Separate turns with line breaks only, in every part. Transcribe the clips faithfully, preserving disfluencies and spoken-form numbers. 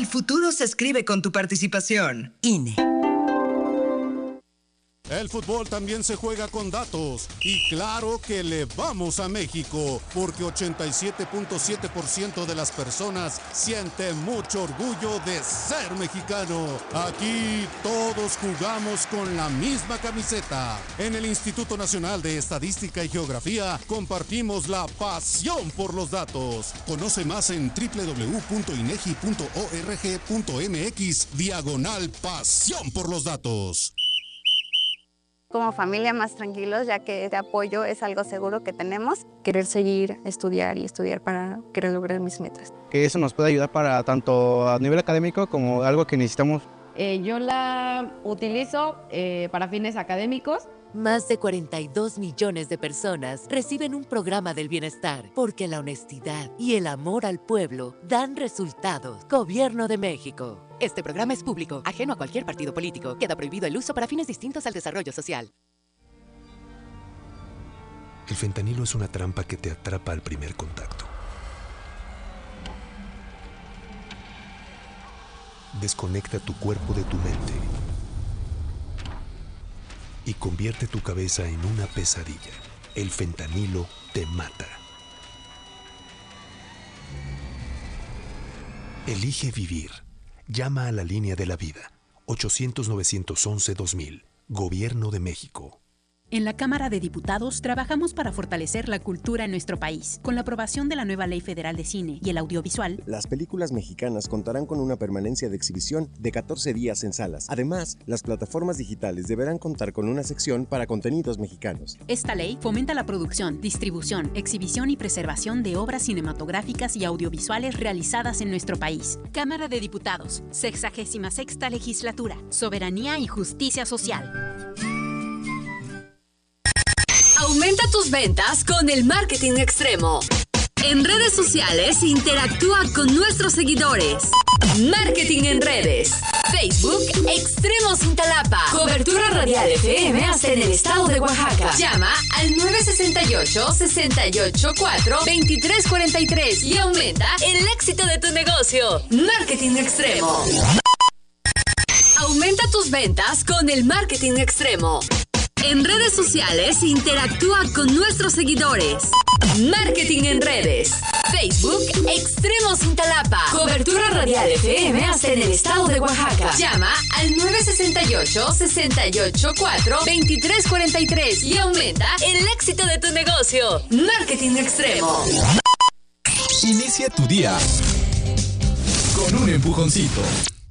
futuro se escribe con tu participación. I N E.
El fútbol también se juega con datos y claro que le vamos a México porque ochenta y siete punto siete por ciento de las personas siente mucho orgullo de ser mexicano. Aquí todos jugamos con la misma camiseta. En el Instituto Nacional de Estadística y Geografía compartimos la pasión por los datos. Conoce más en doble u doble u doble u punto inegi punto org punto mx diagonal pasión por los datos.
Como familia más tranquilos, ya que este apoyo es algo seguro que tenemos.
Querer seguir, estudiar y estudiar para querer lograr mis metas.
Que eso nos puede ayudar para tanto a nivel académico como algo que necesitamos.
Eh, yo la utilizo eh, para fines académicos.
Más de cuarenta y dos millones de personas reciben un programa del bienestar porque la honestidad y el amor al pueblo dan resultados. Gobierno de México. Este programa es público, ajeno a cualquier partido político. Queda prohibido el uso para fines distintos al desarrollo social.
El fentanilo es una trampa que te atrapa al primer contacto. Desconecta tu cuerpo de tu mente y convierte tu cabeza en una pesadilla. El fentanilo te mata. Elige vivir. Llama a la línea de la vida. ochocientos, novecientos once, dos mil. Gobierno de México.
En la Cámara de Diputados trabajamos para fortalecer la cultura en nuestro país. Con la aprobación de la nueva Ley Federal de Cine y el Audiovisual,
las películas mexicanas contarán con una permanencia de exhibición de catorce días en salas. Además, las plataformas digitales deberán contar con una sección para contenidos mexicanos.
Esta ley fomenta la producción, distribución, exhibición y preservación de obras cinematográficas y audiovisuales realizadas en nuestro país. Cámara de Diputados, sexagésima sexta Legislatura, Soberanía y Justicia Social.
Aumenta tus ventas con el marketing extremo. En redes sociales, interactúa con nuestros seguidores. Marketing en redes. Facebook, Extremos Cintalapa. Cobertura radial F M hasta en el estado de Oaxaca. Llama al nueve seis ocho, seis ocho cuatro, dos tres cuatro tres y aumenta el éxito de tu negocio. Marketing extremo. Aumenta tus ventas con el marketing extremo. En redes sociales, interactúa con nuestros seguidores. Marketing en redes. Facebook, Extremos Cintalapa. Cobertura radial F M hasta en el estado de Oaxaca. Llama al nueve seis ocho, seis ocho cuatro, dos tres cuatro tres y aumenta el éxito de tu negocio. Marketing extremo.
Inicia tu día con un empujoncito.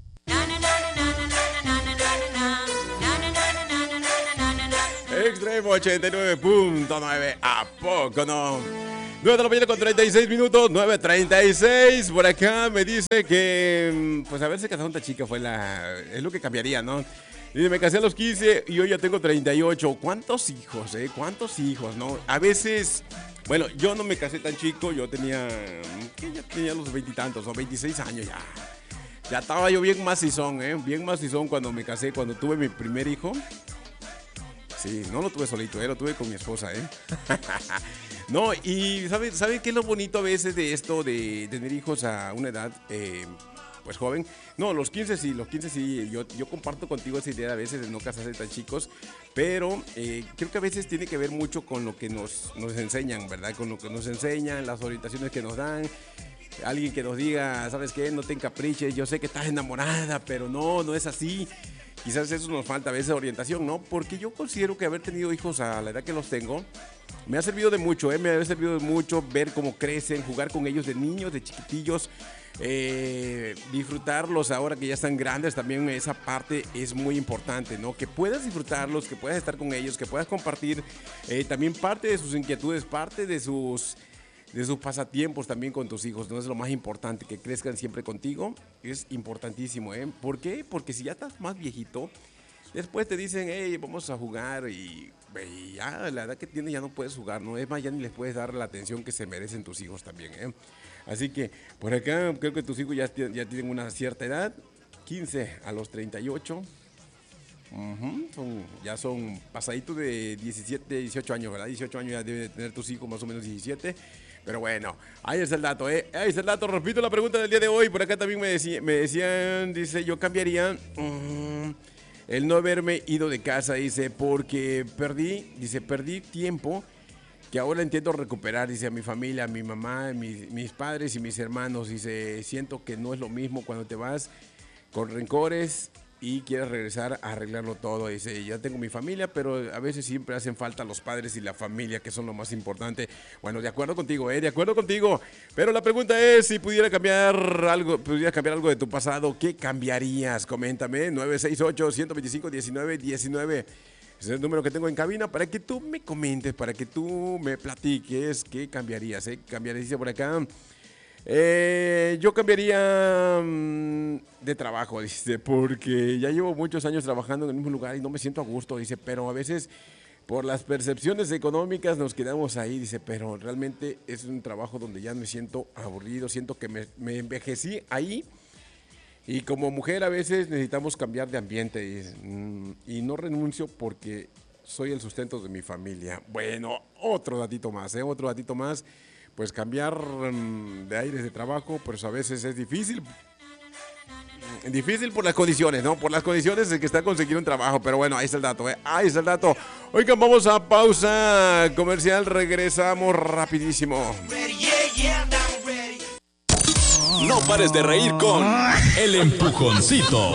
Extremo ochenta y nueve punto nueve, ¿a poco no? nueve de la mañana con treinta y seis minutos, nueve treinta y seis. Por acá me dice que, pues haberse casado esta chica fue la, es lo que cambiaría, ¿no? Dice, me casé a los quince y hoy ya tengo treinta y ocho. ¿Cuántos hijos, eh? ¿Cuántos hijos, no? A veces, bueno, yo no me casé tan chico, yo tenía, ¿qué? Ya tenía los veintitantos, o veintiséis años ya. Ya estaba yo bien macizón, ¿eh? Bien macizón cuando me casé, cuando tuve mi primer hijo. Sí, no lo tuve solito, eh, lo tuve con mi esposa, ¿eh? No, y ¿sabe, ¿sabe qué es lo bonito a veces de esto de tener hijos a una edad, eh, pues joven? No, los quince sí, los quince sí, yo, yo comparto contigo esa idea a veces de no casarse tan chicos, pero eh, creo que a veces tiene que ver mucho con lo que nos, nos enseñan, ¿verdad? Con lo que nos enseñan, las orientaciones que nos dan. Alguien que nos diga, ¿sabes qué? No te encapriches, yo sé que estás enamorada, pero no, no es así. Quizás eso nos falta a veces orientación, ¿no? Porque yo considero que haber tenido hijos a la edad que los tengo me ha servido de mucho, ¿eh? Me ha servido de mucho ver cómo crecen, jugar con ellos de niños, de chiquitillos, eh, disfrutarlos ahora que ya están grandes. También esa parte es muy importante, ¿no? Que puedas disfrutarlos, que puedas estar con ellos, que puedas compartir eh, también parte de sus inquietudes, parte de sus... de sus pasatiempos también con tus hijos, ¿no? Es lo más importante, que crezcan siempre contigo, es importantísimo, ¿eh? ¿Por qué? Porque si ya estás más viejito, después te dicen, hey, vamos a jugar y, y ya a la edad que tienes ya no puedes jugar, ¿no? Es más, ya ni les puedes dar la atención que se merecen tus hijos también, ¿eh? Así que por acá creo que tus hijos ya, ya tienen una cierta edad, quince a los treinta y ocho. Uh-huh. Son, ya son pasaditos de diecisiete, dieciocho años, ¿verdad? dieciocho años ya deben de tener tus hijos, más o menos diecisiete. Pero bueno, ahí está el dato, ¿eh? Ahí está el dato. Repito la pregunta del día de hoy. Por acá también me, decía, me decían, dice, yo cambiaría um, el no haberme ido de casa, dice, porque perdí, dice, perdí tiempo que ahora intento recuperar, dice, a mi familia, a mi mamá, a mis, mis padres y mis hermanos. Dice, siento que no es lo mismo cuando te vas con rencores y quieres regresar a arreglarlo todo. Dice, ya tengo mi familia, pero a veces siempre hacen falta los padres y la familia, que son lo más importante. Bueno, de acuerdo contigo, ¿eh? De acuerdo contigo. Pero la pregunta es, si pudiera cambiar algo, pudieras cambiar algo de tu pasado, ¿qué cambiarías? Coméntame, nueve seis ocho, uno dos cinco, uno nueve uno nueve. Ese es el número que tengo en cabina para que tú me comentes, para que tú me platiques qué cambiarías, ¿eh? Cambiarías, dice por acá. Eh, yo cambiaría mmm, de trabajo, dice, porque ya llevo muchos años trabajando en el mismo lugar y no me siento a gusto, dice, pero a veces por las percepciones económicas nos quedamos ahí, dice, pero realmente es un trabajo donde ya me siento aburrido, siento que me, me envejecí ahí y como mujer a veces necesitamos cambiar de ambiente, dice, mmm, y no renuncio porque soy el sustento de mi familia. Bueno, otro datito más, ¿eh? Otro datito más. Pues cambiar de aires de trabajo, pues a veces es difícil. Difícil por las condiciones, ¿no? Por las condiciones de que está conseguir un trabajo. Pero bueno, ahí está el dato, ¿eh? Ahí está el dato. Oigan, vamos a pausa comercial. Regresamos rapidísimo.
No pares de reír con El Empujoncito.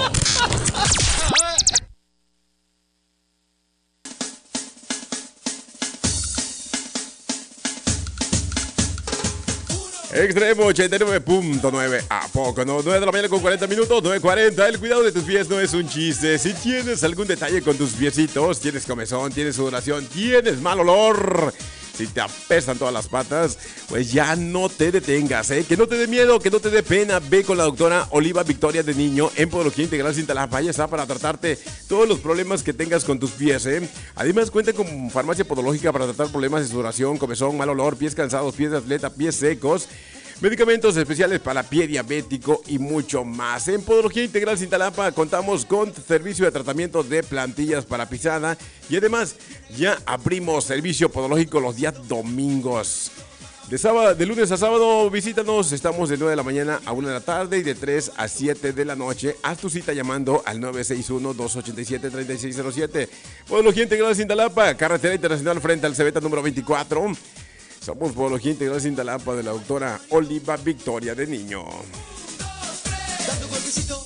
Extremo ochenta y nueve punto nueve. ¿A poco no? nueve de la mañana con cuarenta minutos, nueve cuarenta. El cuidado de tus pies no es un chiste. Si tienes algún detalle con tus piecitos, tienes comezón, tienes sudoración, tienes mal olor, si te apestan todas las patas, pues ya no te detengas, ¿eh? Que no te dé miedo, que no te dé pena. Ve con la doctora Oliva Victoria de Niño en Podología Integral Cintalapa. Ella está para tratarte todos los problemas que tengas con tus pies, ¿eh? Además, cuenta con farmacia podológica para tratar problemas de sudoración, comezón, mal olor, pies cansados, pies de atleta, pies secos, medicamentos especiales para pie diabético y mucho más. En Podología Integral Cintalapa contamos con servicio de tratamiento de plantillas para pisada y además ya abrimos servicio podológico los días domingos. De, sábado, de lunes a sábado visítanos, estamos de nueve de la mañana a una de la tarde y de tres a siete de la noche. Haz tu cita llamando al nueve seis uno, dos ocho siete, tres seis cero siete. Podología Integral Cintalapa, carretera internacional frente al Cebeta número veinticuatro. Somos Podología Integral Cintalapa de la doctora Oliva Victoria de Niño.
Dando golpecito.